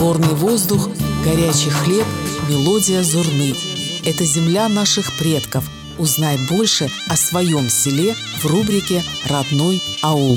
Горный воздух, горячий хлеб, мелодия зурны. Это земля наших предков. Узнай больше о своем селе в рубрике «Родной аул».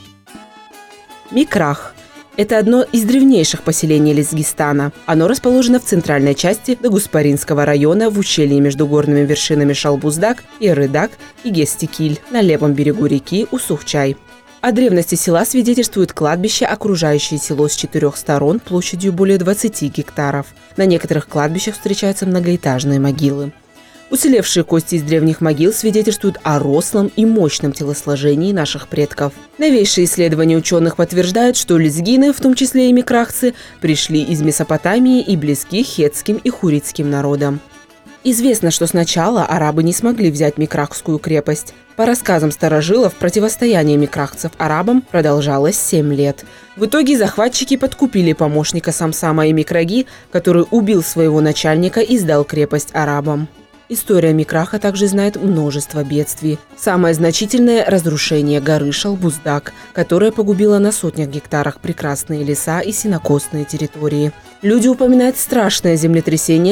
Микрах – это одно из древнейших поселений Лезгистана. Оно расположено в центральной части Дагуспаринского района в ущелье между горными вершинами Шалбуздак, Ирыдак и Гестикиль на левом берегу реки Усухчай. О древности села свидетельствует кладбище, окружающее село с 4 сторон площадью более 20 гектаров. На некоторых кладбищах встречаются многоэтажные могилы. Уцелевшие кости из древних могил свидетельствуют о рослом и мощном телосложении наших предков. Новейшие исследования ученых подтверждают, что лезгины, в том числе и микрахцы, пришли из Месопотамии и близки хетским и хуритским народам. Известно, что сначала арабы не смогли взять Микрахскую крепость. По рассказам старожилов, противостояние микрахцев арабам продолжалось 7 лет. В итоге захватчики подкупили помощника Самсама и Микраги, который убил своего начальника и сдал крепость арабам. История Микраха также знает множество бедствий. Самое значительное – разрушение горы Шалбуздак, которая погубила на сотнях гектарах прекрасные леса и сенокосные территории. Люди упоминают страшное землетрясение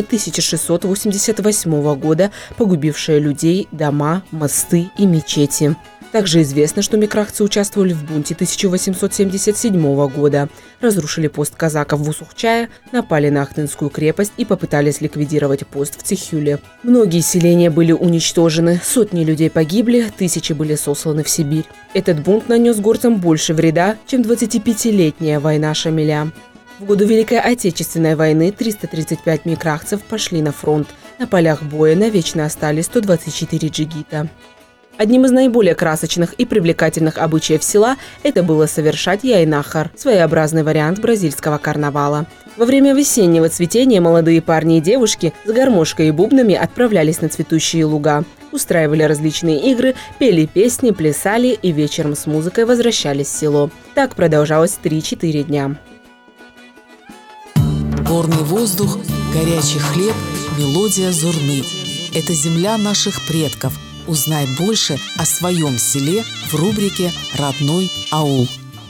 1688 года, погубившее людей, дома, мосты и мечети. Также известно, что микрахцы участвовали в бунте 1877 года, разрушили пост казаков в Усухчае, напали на Ахтынскую крепость и попытались ликвидировать пост в Цихюле. Многие селения были уничтожены, сотни людей погибли, тысячи были сосланы в Сибирь. Этот бунт нанес горцам больше вреда, чем 25-летняя война Шамиля. В годы Великой Отечественной войны 335 микрахцев пошли на фронт. На полях боя навечно остались 124 джигита. Одним из наиболее красочных и привлекательных обычаев села это было совершать яйнахар – своеобразный вариант бразильского карнавала. Во время весеннего цветения молодые парни и девушки с гармошкой и бубнами отправлялись на цветущие луга, устраивали различные игры, пели песни, плясали и вечером с музыкой возвращались в село. Так продолжалось 3-4 дня. Горный воздух, горячий хлеб, мелодия зурны. Это земля наших предков. Узнай больше о своем селе в рубрике «Родной аул».